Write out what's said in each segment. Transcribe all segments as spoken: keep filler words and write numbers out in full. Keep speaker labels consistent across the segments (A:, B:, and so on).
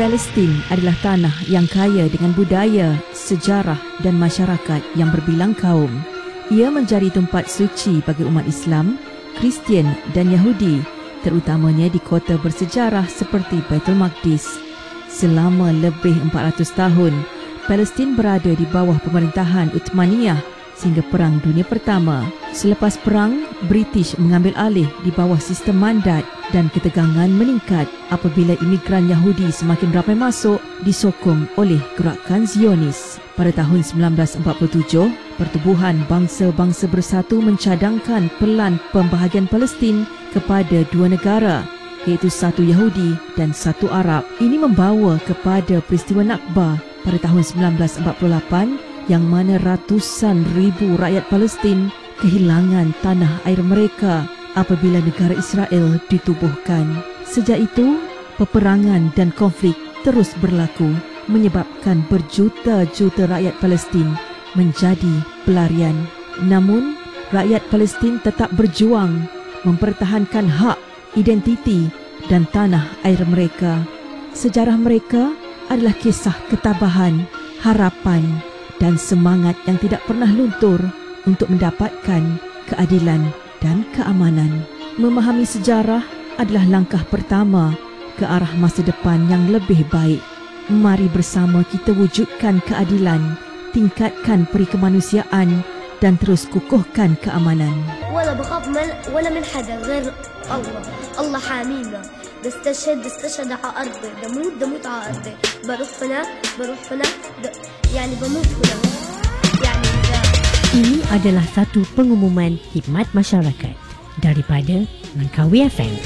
A: Palestin adalah tanah yang kaya dengan budaya, sejarah dan masyarakat yang berbilang kaum. Ia menjadi tempat suci bagi umat Islam, Kristian dan Yahudi, terutamanya di kota bersejarah seperti Baitul Maqdis. Selama lebih empat ratus tahun, Palestin berada di bawah pemerintahan Uthmaniyah sehingga Perang Dunia Pertama. Selepas perang, British mengambil alih di bawah sistem mandat dan ketegangan meningkat apabila imigran Yahudi semakin ramai masuk disokong oleh gerakan Zionis. Pada tahun sembilan belas empat puluh tujuh, Pertubuhan Bangsa-Bangsa Bersatu mencadangkan pelan pembahagian Palestin kepada dua negara, iaitu satu Yahudi dan satu Arab. Ini membawa kepada peristiwa Nakba pada tahun sembilan belas empat puluh lapan yang mana ratusan ribu rakyat Palestin kehilangan tanah air mereka apabila negara Israel ditubuhkan. Sejak itu, peperangan dan konflik terus berlaku menyebabkan berjuta-juta rakyat Palestin menjadi pelarian. Namun, rakyat Palestin tetap berjuang mempertahankan hak, identiti dan tanah air mereka. Sejarah mereka adalah kisah ketabahan, harapan dan semangat yang tidak pernah luntur untuk mendapatkan keadilan dan keamanan. Memahami sejarah adalah langkah pertama ke arah masa depan yang lebih baik. Mari bersama kita wujudkan keadilan, tingkatkan perikemanusiaan dan terus kukuhkan keamanan.
B: ولا بخاف من ولا من حدا غير الله الله حامينا بستشهد بستشهد على أرضي بموت بموت على أرضي بروح هناك بروح هناك يعني بموت هناك يعني
C: Ini adalah satu pengumuman khidmat masyarakat daripada Langkawi F M.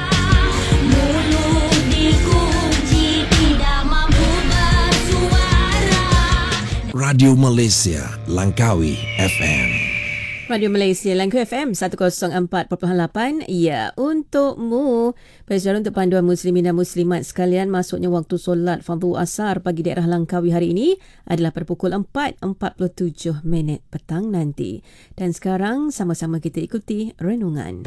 D: Radio Malaysia, Langkawi F M.
A: Radio Malaysia, Langkawi F M seratus empat perpuluhan lapan. Ya, untukmu. Perjalanan untuk panduan muslimin dan muslimat sekalian, masuknya waktu solat fardu asar bagi daerah Langkawi hari ini adalah pada pukul empat empat puluh tujuh minit petang nanti. Dan sekarang sama-sama kita ikuti renungan.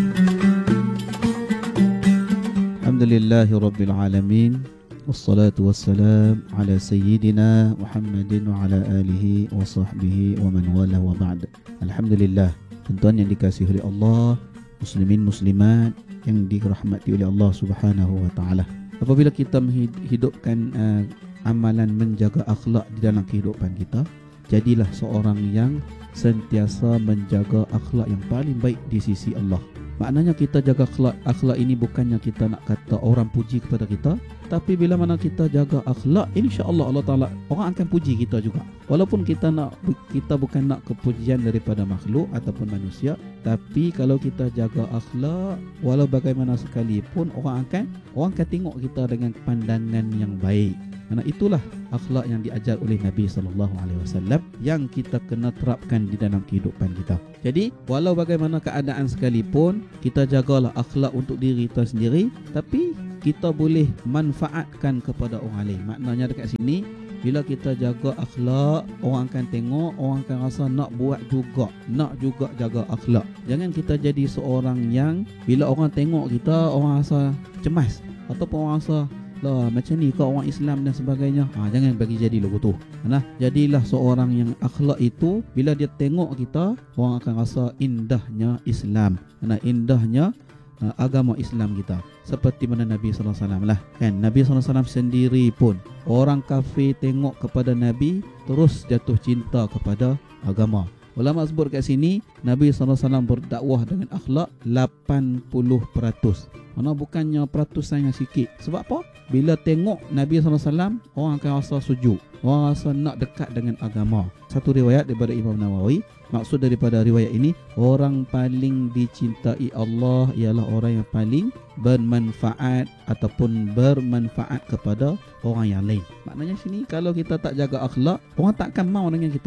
E: Alhamdulillahirabbil alamin. Wassalatu wassalam ala sayyidina Muhammadin wa ala alihi wa sahbihi wa man wala wa ba'd. Alhamdulillah, tuan-tuan yang dikasihi oleh Allah, muslimin muslimat yang dirahmati oleh Allah Subhanahu wa taala. Apabila kita menghidupkan uh, amalan menjaga akhlak di dalam kehidupan kita, jadilah seorang yang sentiasa menjaga akhlak yang paling baik di sisi Allah. Maknanya kita jaga akhlak, akhlak ini bukannya kita nak kata orang puji kepada kita, tapi bila mana kita jaga akhlak, insya-Allah Allah Taala orang akan puji kita juga. Walaupun kita nak kita bukan nak kepujian daripada makhluk ataupun manusia, tapi kalau kita jaga akhlak, walau bagaimana sekalipun orang akan orang akan tengok kita dengan pandangan yang baik. Karena itulah akhlak yang diajar oleh Nabi sallallahu alaihi wasallam yang kita kena terapkan di dalam kehidupan kita. Jadi, walau bagaimana keadaan sekalipun, kita jagalah akhlak untuk diri kita sendiri, tapi kita boleh manfaatkan kepada orang lain. Maknanya dekat sini, bila kita jaga akhlak, orang akan tengok, orang akan rasa nak buat juga, nak juga jaga akhlak. Jangan kita jadi seorang yang bila orang tengok kita, orang rasa cemas ataupun orang rasa lah macam ni kau orang Islam dan sebagainya. Ha, jangan bagi jadi logo tu. Nah, jadilah seorang yang akhlak itu bila dia tengok kita, orang akan rasa indahnya Islam. Nah, indahnya uh, agama Islam kita. Seperti mana Nabi sallallahu alaihi wasallam lah. Kan Nabi sallallahu alaihi wasallam sendiri pun orang kafir tengok kepada Nabi terus jatuh cinta kepada agama. Ulama sebut kat sini Nabi sallallahu alaihi wasallam berdakwah dengan akhlak lapan puluh peratus. Mana bukannya peratusan yang sikit. Sebab apa? Bila tengok Nabi sallallahu alaihi wasallam, orang akan rasa sejuk, orang rasa nak dekat dengan agama. Satu riwayat daripada Imam Nawawi, maksud daripada riwayat ini, orang paling dicintai Allah ialah orang yang paling bermanfaat ataupun bermanfaat kepada orang yang lain. Maknanya sini, kalau kita tak jaga akhlak, orang takkan mau dengan kita.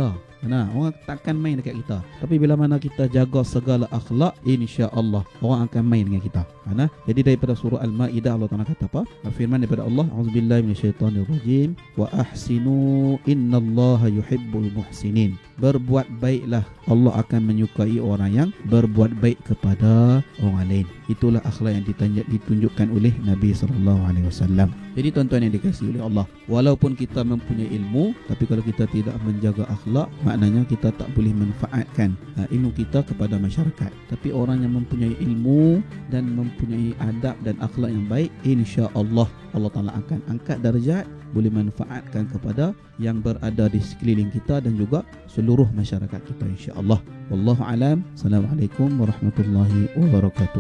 E: Nah, orang takkan main dekat kita. Tapi bila mana kita jaga segala akhlak, insya-Allah orang akan main dengan kita. Nah, jadi daripada surah Al-Maidah Allah Taala kata apa? Firman daripada Allah, A'udzubillahi minasyaitonirrajim, wa ahsinu innallaha yuhibbul muhsinin. Berbuat baiklah, Allah akan menyukai orang yang berbuat baik kepada orang lain. Itulah akhlak yang ditunjukkan oleh Nabi sallallahu alaihi wasallam. Jadi tuan-tuan yang dikasihi oleh Allah, walaupun kita mempunyai ilmu, tapi kalau kita tidak menjaga akhlak, maknanya kita tak boleh manfaatkan uh, ilmu kita kepada masyarakat. Tapi orang yang mempunyai ilmu dan mempunyai adab dan akhlak yang baik, insya-Allah Allah Taala akan angkat darjat, boleh manfaatkan kepada yang berada di sekeliling kita dan juga seluruh masyarakat kita, insya-Allah. Wallahu alam. Assalamualaikum warahmatullahi wabarakatuh.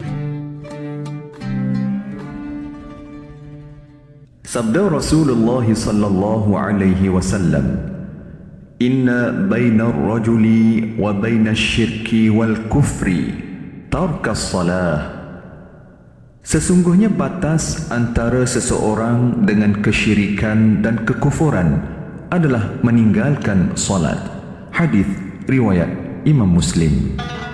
F: Sabda Rasulullah sallallahu alaihi wasallam, inna bainar rajuli wa bainas syirki wal kufri tarkas salah. Sesungguhnya batas antara seseorang dengan kesyirikan dan kekufuran adalah meninggalkan salat. Hadis riwayat Imam Muslim.